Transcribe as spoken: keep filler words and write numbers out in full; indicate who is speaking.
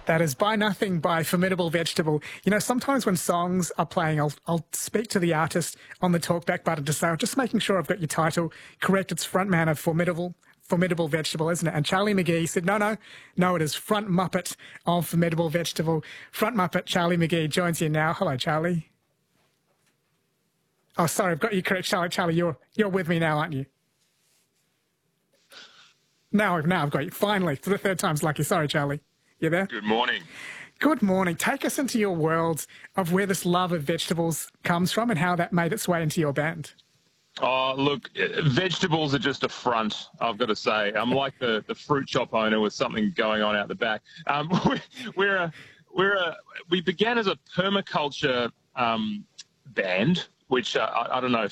Speaker 1: That is By Nothing by Formidable Vegetable. You know, sometimes when songs are playing, I'll, I'll speak to the artist on the talkback button to say, I'm just making sure I've got your title correct. It's frontman of Formidable, Formidable Vegetable, isn't it? And Charlie McGee said, no, no, no, it is Front Muppet of Formidable Vegetable. Front Muppet Charlie McGee joins you now. Hello, Charlie. Oh, sorry, I've got you correct, Charlie. Charlie, you're, you're with me now, aren't you? Now, now I've got you. Finally, for the third time's lucky. Sorry, Charlie. You there?
Speaker 2: Good morning.
Speaker 1: Good morning. Take us into your world of where this love of vegetables comes from and how that made its way into your band.
Speaker 2: Oh, look, vegetables are just a front, I've got to say. I'm like the, the fruit shop owner with something going on out the back. Um, we're a, we're a, we began as a permaculture um, band, which uh, I, I don't know,